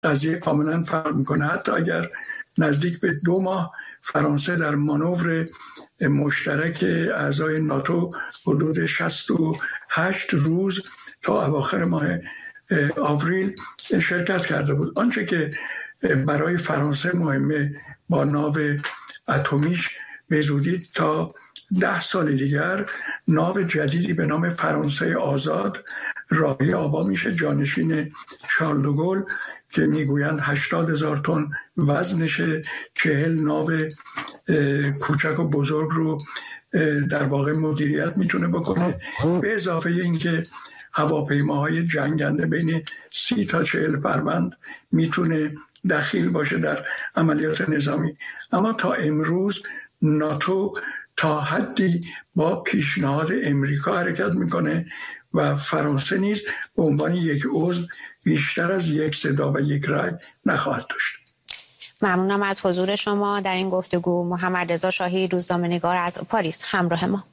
قضیه کاملا فرق میکنه. حتی اگر نزدیک به 2 ماه فرانسه در مانور مشترک اعضای ناتو حدود 68 روز تا اواخر ماه آوریل شرکت کرده بود. آنچه که برای فرانسه مهمه با ناو اتمیش به زودی تا 10 سال دیگر ناو جدیدی به نام فرانسه آزاد راهی آبا میشه، جانشین شارل دوگل که میگویند 80,000 تن وزنشه، 40 ناو کوچک و بزرگ رو در واقع مدیریت میتونه بکنه، به اضافه اینکه هواپیماهای جنگنده بین 30 تا 40 فروند میتونه دخیل باشه در عملیات نظامی. اما تا امروز ناتو تا حدی با پیشنهاد امریکا حرکت میکنه و فرانسه نیز به عنوان یک عضو بیشتر از یک صدا و یک رأی نخواهد داشت. ممنونم از حضور شما در این گفتگو. محمد رضا شاهی، روزنامه‌نگار از پاریس، همراه ما.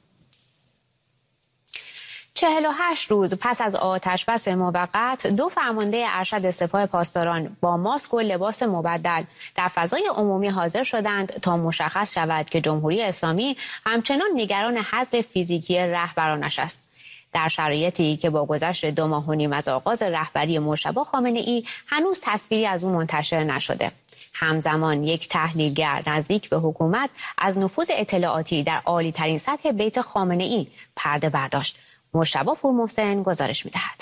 48 روز پس از آتش‌بس موقت، 2 فرمانده ارشد سپاه پاسداران با ماسک و لباس مبدل در فضای عمومی حاضر شدند تا مشخص شود که جمهوری اسلامی همچنان نگران حذف فیزیکی رهبرانش است. در شرایطی که با گذشت 2 ماه و نیم از آغاز رهبری مجتبی خامنه‌ای هنوز تصویری از او منتشر نشده. همزمان یک تحلیلگر نزدیک به حکومت از نفوذ اطلاعاتی در عالی ترین سطح بیت خامنه‌ای پرده برداشت. مجتبی پورمحسن گزارش می‌دهد.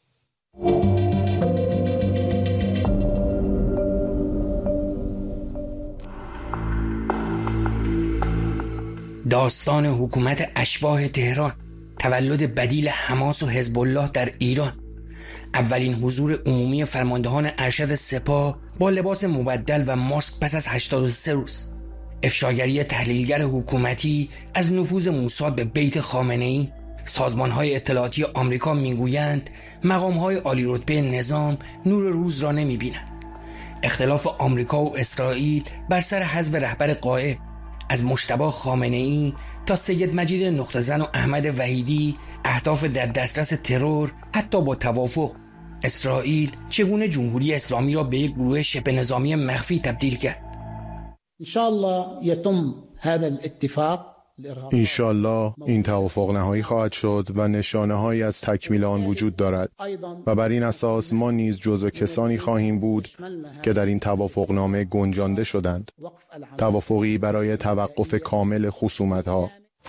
داستان حکومت اشباح تهران، تولد بدیل حماس و حزب الله در ایران، اولین حضور عمومی فرماندهان ارشد سپاه با لباس مبدل و ماسک پس از 83 روز، افشاگری تحلیلگر حکومتی از نفوذ موساد به بیت خامنه‌ای. سازمان‌های اطلاعاتی آمریکا میگویند مقام‌های عالی رتبه نظام نور روز را نمی‌بینند. اختلاف آمریکا و اسرائیل بر سر حذف رهبر غائب، از مجتبی خامنه‌ای تا سید مجید نقطه‌زن و احمد وحیدی، اهداف در دسترس ترور حتی با توافق. اسرائیل چگونه جمهوری اسلامی را به یک گروه شبه نظامی مخفی تبدیل کرد؟ انشاءالله یتم هذا الاتفاق. انشالله این توافق نهایی خواهد شد و نشانه‌هایی از تکمیل آن وجود دارد و بر این اساس ما نیز جزو کسانی خواهیم بود که در این توافقنامه گنجانده شدند. توافقی برای توقف کامل خصومت‌ها.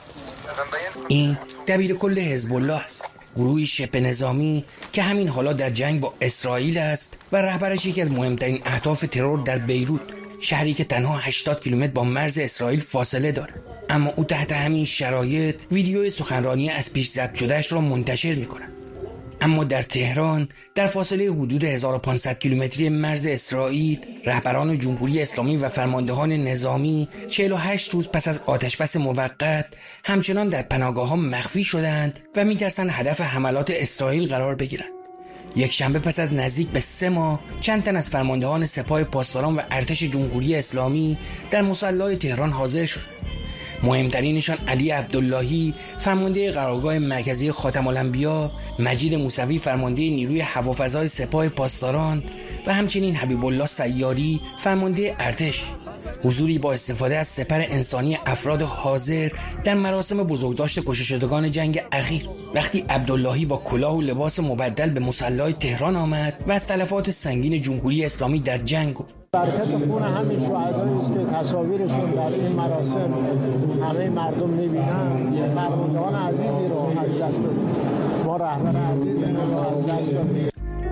این دبیرکل حزب الله است، گروهی شبه نظامی که همین حالا در جنگ با اسرائیل است و رهبرش یکی از مهمترین اهداف ترور در بیروت، شهری که تنها 80 کیلومتر با مرز اسرائیل فاصله دارد. اما او تحت همین شرایط ویدیوی سخنرانی از پیش ضبط شده‌اش را منتشر می‌کند. اما در تهران، در فاصله حدود 1500 کیلومتری مرز اسرائیل، رهبران جمهوری اسلامی و فرماندهان نظامی 48 روز پس از آتشبس موقت همچنان در پناهگاه‌ها مخفی شدند و می‌ترسند هدف حملات اسرائیل قرار بگیرند. یک شنبه پس از نزدیک به 3 ماه، چند تن از فرماندهان سپاه پاسداران و ارتش جمهوری اسلامی در مصلی تهران حاضر شدند. مهمترینشان علی عبداللهی، فرمانده قرارگاه مرکزی خاتم الانبیا، مجید موسوی، فرمانده نیروی هوافضای سپاه پاسداران و همچنین حبیب الله سیاری، فرمانده ارتش. حضوری با استفاده از سپر انسانی افراد حاضر در مراسم بزرگداشت کشته شدگان جنگ اخیر. وقتی عبداللهی با کلاه و لباس مبدل به مصلی تهران آمد و از تلفات سنگین جمهوری اسلامی در جنگ گفت. برکت خون همین شهدایی است که تصاویرشون در این مراسم همه مردم می‌بینن. فرماندهان عزیزی رو از دست دادیم، ما رهبر عزیزمون رو از دست دادیم.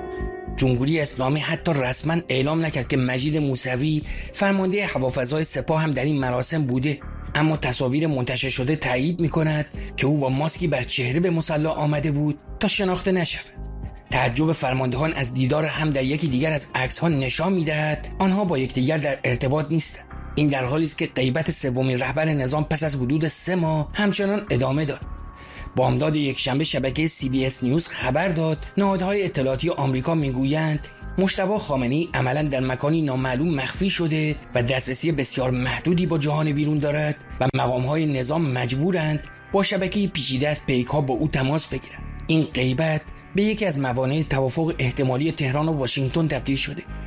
جمهوری اسلامی حتی رسما اعلام نکرد که مجید موسوی، فرمانده هوافضای سپاه، هم در این مراسم بوده، اما تصاویر منتشر شده تایید می‌کند که او با ماسکی بر چهره به مصلی آمده بود تا شناخته نشود. تعجب فرماندهان از دیدار هم در یکی دیگر از عکس‌ها نشان می‌دهد آنها با یکدیگر در ارتباط نیستند. این در حالی است که غیبت سومین رهبر نظام پس از حدود 3 ماه همچنان ادامه دارد. بامداد یکشنبه شبکه CBS نیوز خبر داد نهادهای اطلاعاتی آمریکا میگویند مجتبی خامنه‌ای عملاً در مکانی نامعلوم مخفی شده و دسترسی بسیار محدودی با جهان بیرون دارد و مقام‌های نظام مجبورند با شبکه پیچیده از پیک‌ها با او تماس بگیرند. این غیبت به یکی از موانع توافق احتمالی تهران و واشنگتن تبدیل شده.